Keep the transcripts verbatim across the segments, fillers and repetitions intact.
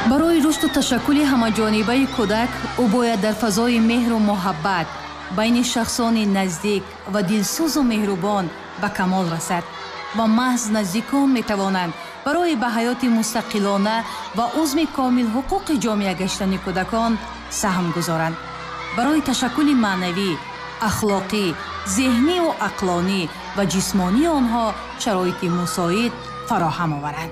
барои рушду ташаккули ҳамаҷонибаи кӯдак ӯ бояд дар фазои меҳру муҳаббат байни шахсони наздик ва дилсӯзу меҳрубон ба камол расад ва маҳз наздикон метавонанд барои ба ҳаёти мустақилона ва узми комил ҳуқуқи ҷомеа гаштани кӯдакон саҳм гузоранд. барои ташаккули маънавӣ, ахлоқӣ, зеҳниву ақлонӣ ва ҷисмонии онҳо шароити мусоид фароҳам оваранд.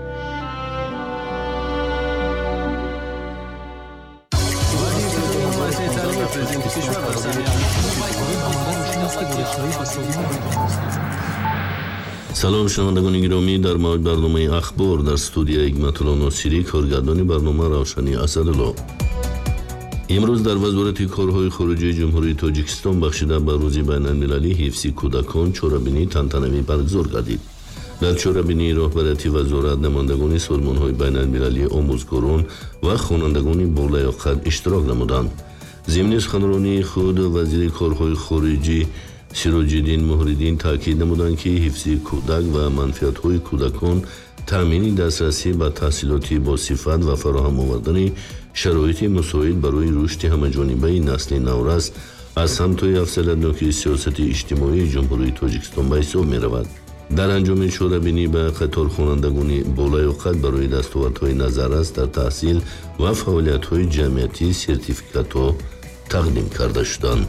салом шунавандагони гиромӣ, дар мавҷ барномаи ахбор дар студияи Ҳикматулло Носирӣ, коргардони барнома Равшани Асадулло. имрӯз дар вазорати корҳои хориҷии ҷумҳурии Тоҷикистон бахшида ба рӯзи байналмилалии ҳифзи кӯдакон чорабинии тантанавӣ баргузор гардид. дар чорабинии роҳбарияти вазорат намояндагони созмонҳои байналмилалии омӯзгорон ва хонандагони болаёқат иштирок намуданд. зимни суханронии худ вазири корҳои хориҷӣ Сироҷиддин Муҳриддин таъкид намуданд, ки ҳифзи кӯдак ва манфиатҳои кӯдакон таъмини дастрасӣ ба таҳсилоти босифат ва фароҳам овардани шароити мусоид барои рушди ҳамаҷонибаи насли наврас аз самтои афзалиятнокии сиёсати иҷтимоии ҷумҳурии Тоҷикистон ба ҳисоб меравад. дар анҷоми чорабинӣ ба қатор хонандагони болаёқат барои дастовардҳои назаррас дар таҳсил ва фаъолиятҳои ҷамъиятӣ сертификатҳо тақдим карда шуданд.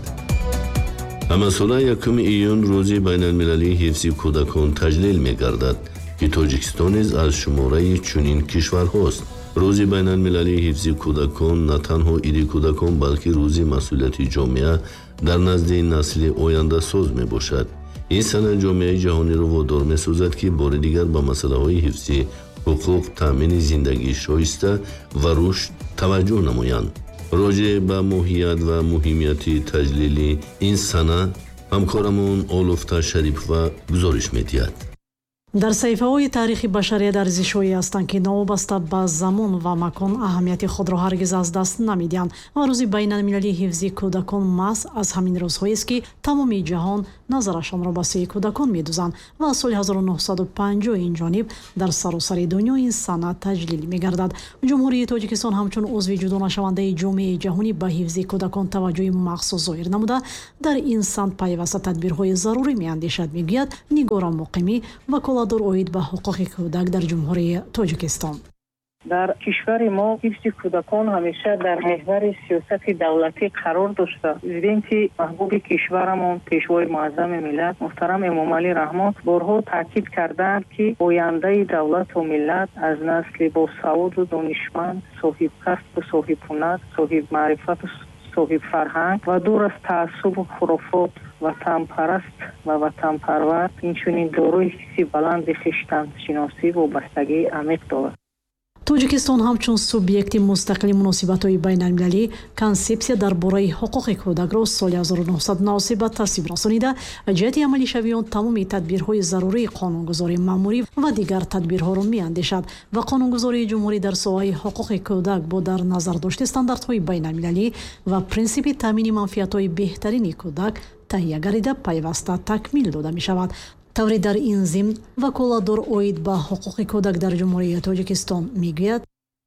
ҳамасола якуми июн рӯзи байналмилалии ҳифзи кӯдакон таҷлил мегардад, ки Тоҷикистон низ аз шумораи чунин кишварҳост. рӯзи байналмилалии ҳифзи кӯдакон на танҳо иди кӯдакон, балки рӯзи масъулияти ҷомеа дар назди насли ояндасоз мебошад. ин санад ҷомеаи ҷаҳониро водор месозад, ки бори дигар ба масъалаҳои ҳифзи ҳуқуқ, таъмини зиндагии шоиста ва рушд таваҷҷӯҳ намоянд. роҷеъ ба моҳият ва муҳимияти таҷлили ин санад ҳамкорамон Олуфта Шарипова гузориш медиҳад. дар саҳифаҳои таърихи башарият арзишҳое ҳастанд, ки новобаста ба замон ва макон аҳамияти худро ҳаргиз аз даст намедиҳанд ва рӯзи байналмилалии ҳифзи кӯдакон маҳз аз ҳамин рӯзҳоест, ки тамоми ҷаҳон назарашонро ба сӯи кӯдакон медӯзанд ва аз соли ҳазору нуҳсаду панҷоҳ инҷониб дар саросари дунё ин санад таҷлил мегардад. ҷумҳурии Тоҷикистон ҳамчун узви ҷудонашавандаи ҷомеаи ҷаҳонӣ ба ҳифзи кӯдакон таваҷҷӯҳи махсус зоҳир намуда, дар ин самт пайваста тадбирҳои зарурӣ меандешад, мегӯяд Нигора Муқимӣ, ваколадор оид ба ҳуқуқи кӯдак дар ҷумҳурии Тоҷикистон. дар кишвари мо ҳифзи кӯдакон ҳамеша дар меҳвари сиёсати давлатӣ қарор дошта. Президенти маҳбуби кишварамон, пешвои муаззами миллат муҳтарам Эмомалӣ Раҳмон борҳо таъкид карданд, ки ояндаи давлату миллат аз насли босаводу донишманд, соҳибкасбу соҳибҳунар, соҳибмаърифату соҳиб фарҳанг ва дур аз таассубу хурофот, ватанпараст ва ватанпарвар, инчунин дорои ҳисси баланди хиштаншиносӣ вобастагии амиқ дорад. Тоҷикистон ҳамчун субъекти мустақили муносибатҳои байналмилалӣ консепсия дар бораи ҳуқуқи кӯдакро соли ҳазору нуҳсаду навсӣ ба тасвиб расонида, ҷиҳати амалишавии он тамоми тадбирҳои зарурии қонунгузории маъмурӣ ва дигар тадбирҳоро меандешад ва қонунгузории ҷумҳурӣ дар соҳаи ҳуқуқи кӯдак бо дар назар дошти стандартҳои байналмилалӣ ва принсипи таъмини манфиатҳои беҳтарини кӯдак таҳия гардида пайваста такмил дода мешавад. таври дар ин зимн ваколадор оид ба ҳуқуқи кӯдак дар ҷумҳурии Тоҷикистон мегӯяд: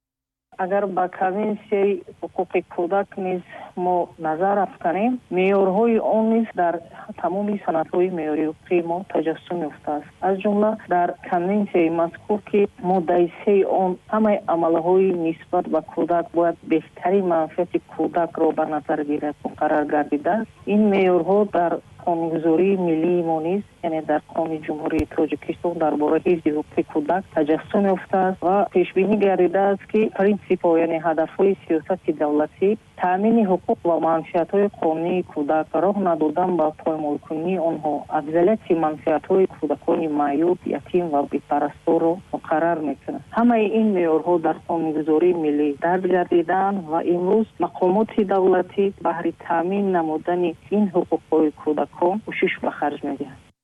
агар ба конвенсияи ҳуқуқи кӯдак низ мо назар афканем, меъёрҳои он низ дар тамоми санадҳои меъёрии ҳуқуқи мо таҷассум ёфтааст. аз ҷумла дар конвенсияи мазкур, ки моддаи сеи он ҳамаи амалҳои нисбат ба кӯдак бояд беҳтарин манфиати кӯдакро ба назар гирад муқаррар гардидааст. ин меъёрҳо дар қонунгузории миллии мо низ, яъне дар қонуни ҷумҳурии Тоҷикистон дар бораи ҳифзи ҳуқуқи кӯдак таҷассум ёфтааст ва пешбинӣ гардидааст, ки принсипҳо, яъне ҳадафҳои сиёсати давлатӣ таъмини ҳуқуқ ва манфиатҳои қонунии кӯдак, роҳ надодан ба поймолкунии онҳо, афзалияти манфиатҳои кӯдакони маъюб, ятим ва бепарасторро муқаррар мекунад. ҳамаи ин меъёрҳо дар қонунгузории миллӣ дарҷ гардидаанд ва имрӯз мақомоти давлатӣ баҳри таъмин намудани ин ҳуқуқҳои кӯдакон кӯшиш ба харҷ медиҳанд.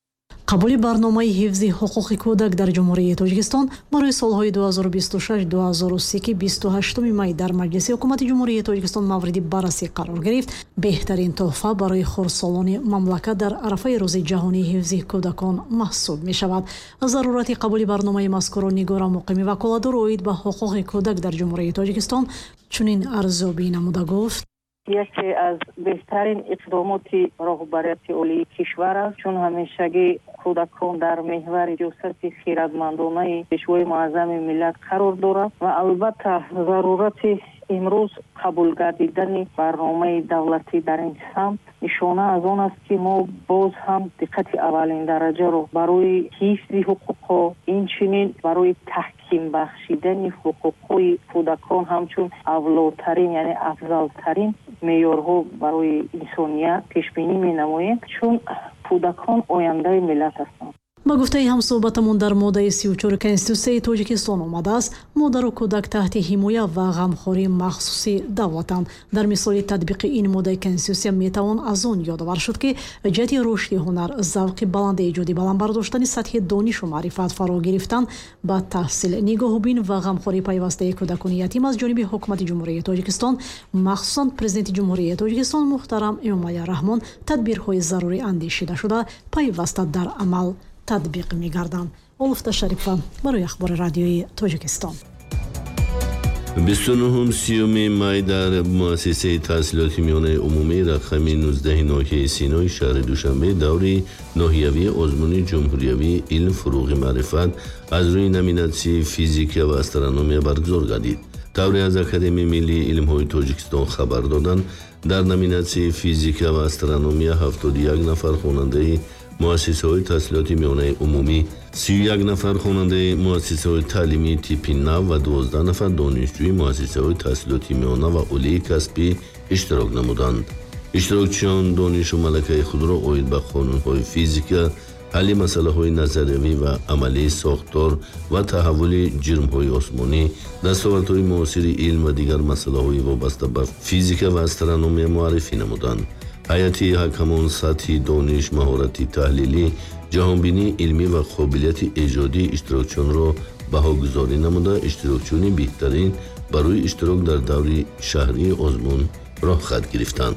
қабули барномаи ҳифзи ҳуқуқи кӯдак дар ҷумҳурии Тоҷикистон барои солҳои ду ҳазору бисту шаш - ду ҳазору се ки бисту ҳаштуми май дар маҷлиси ҳукумати ҷумҳурии Тоҷикистон мавриди баррасӣ қарор гирифт, беҳтарин тоҳфа барои хурдсолони мамлакат дар арафаи рӯзи ҷаҳонии ҳифзи кӯдакон маҳсуб мешавад. Зарурати қабули барномаи мазкурро Нигора Муқими, ваколатдор оид ба ҳуқуқи кӯдак дар ҷумҳурии Тоҷикистон чунин арзёбӣ намуда гуфт: яке аз беҳтарин иқдомоти роҳбарияти олии кишвар аст, чун ҳамешагӣ кӯдакон дар меҳвари ҷосати хиратмандонаи пешвои муаззами миллат қарор дорад ва албатта зарурати имрӯз қабул гардидани барномаи давлатӣ дар ин самт нишона аз он аст, ки мо боз ҳам диққати аввалин дараҷаро барои ҳифзи ҳуқуқҳо, инчунин барои таҳким бахшидани ҳуқуқҳои кӯдакон ҳамчун авлотарин, яъне афзалтарин меъёрҳо барои инсоният пешбинӣ менамоем, чун кӯдакон ояндаи миллат ҳастанд. ба гуфтаи ҳамсӯҳбатамон дар моддаи си у чор Конститутсияи Тоҷикистон омадааст, модару кӯдак таҳти ҳимоя ва ғамхории махсуси давлатанд. Дар мисоли татбиқи ин моддаи Конститутсия метавон аз он ёдовар шуд, ки ҷиҳати рушди ҳунар, завқи баланди эҷоди, баландбардоштани сатҳи донишу маърифат, фаро гирифтан ба таҳсил, нигоҳубин ва ғамхории пайвастаи кӯдакони ятим аз ҷониби ҳукумати ҷумҳурии Тоҷикистон, махсусан Президенти ҷумҳурии Тоҷикистон муҳтарам Эмомалӣ Раҳмон, тадбирҳои зарурӣ андешида шуда пайваста дар амал татбиқ мегарданд. Олуфта Шарифа барои ахбори радиои Тоҷикистон. бисту нӯҳум сиюми май дар муассисаи таҳсилоти миёнаи умумии рақами нуздаҳи ноҳияи Синои шаҳри Душанбе даври ноҳиявии озмуни ҷумҳуриявии илм, фуруғи маърифат аз рӯи номинатсияи физика ва астрономия баргузор гардид. тавре аз Академияи Миллии илмҳои Тоҷикистон хабар доданд, дар номинатсияи физика ва астрономия ҳафтоду як нафар хонандаи муассисаҳои таҳсилоти миёнаи умумӣ, си ю як нафар хонандаи муассисаҳои таълимии типи нав ва дувоздаҳ нафар донишҷӯи муассисаҳои таҳсилоти миёна ва олии касбӣ иштирок намуданд. иштирокчиён донишу малакаи худро оид ба қонунҳои физика, ҳалли масъалаҳои назариявӣ ва амалии сохтор ва таҳаввули ҷирмҳои осмонӣ, дастовардҳои муосири илм ва дигар масъалаҳои вобаста ба физика ва астрономия муаррифӣ намуданд. ҳайати ҳакамон сатҳи дониш, маҳорати таҳлилӣ, ҷаҳонбинии илмӣ ва қобилияти эҷодии иштирокчиёнро баҳогузорӣ намуда, иштирокчиёни беҳтарин барои иштирок дар даври шаҳрии озмун роҳхат гирифтанд.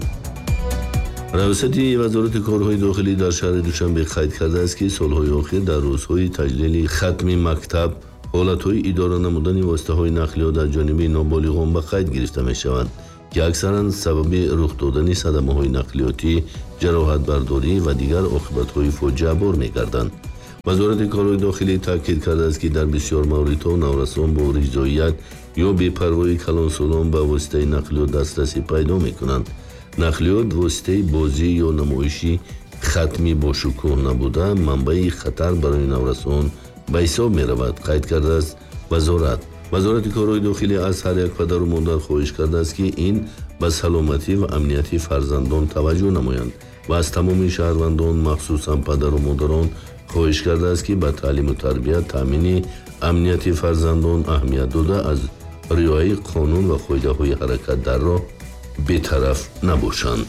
раёсати вазорати корҳои дохилӣ дар шаҳри Душанбе қайд кардааст, ки солҳои охир дар рӯзҳои таҷлили хатми мактаб ҳолатҳои идора намудани воситаҳои нақлиёт аз ҷониби ноболиғон ба қайд гирифта мешаванд, ки аксаран сабаби рух додани садамаҳои нақлиётӣ, ҷароҳатбардорӣ ва дигар оқибатҳои фоҷиъабор мегарданд. вазорати корҳои дохилӣ таъкид кардааст, ки дар бисёр мавридҳо наврасон бо ризоият ё бепарвоии калонсолон ба воситаи нақлиёт дастрасӣ пайдо мекунанд. нақлиёт воситаи бозӣ ё намоиши хатми бошукӯҳ набуда манбаи хатар барои наврасон ба ҳисоб меравад, қайд кардааст вазорат. вазорати корҳои дохилӣ аз ҳар як падару модар хоҳиш кардааст, ки ин ба саломатӣ ва амнияти фарзандон таваҷҷӯҳ намоянд ва аз тамоми шаҳрвандон, махсусан падару модарон хоҳиш кардааст, ки ба таълиму тарбият, таъмини амнияти фарзандон аҳамият дода, аз риояи қонун ва қоидаҳои ҳаракат дар роҳ бетараф набошанд.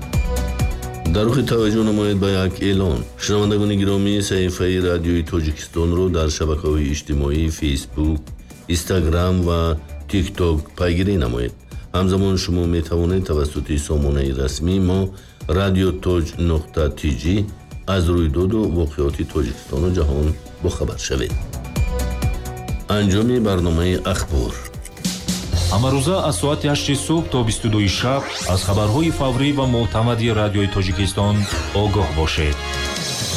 дар рухи таваҷҷӯҳ намоед ба як эълон. шунавандагони гиромӣ, саҳифаи радиои Тоҷикистонро дар шабакаҳои иҷтимоӣ Фейсбук, Инстаграм ва ТикТок пайгирӣ намоед. ҳамзамон шумо метавонед тавассути сомонаи расмии мо радио тоҷ нуқта ти ҷи аз рӯйдоду воқеоти Тоҷикистону ҷаҳон бохабар шавед. анҷоми барномаи ахбор. ҳамарӯза аз соати ҳашти субҳ то бисту дуи шаб аз хабарҳои фаврӣ ва мӯътамади радиои Тоҷикистон огоҳ бошед.